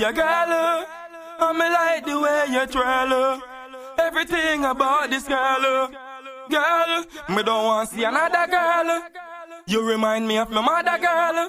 Your girl, and me like the way you twirl. Everything about this girl. Girl, me don't want to see another girl. You remind me of my mother, girl.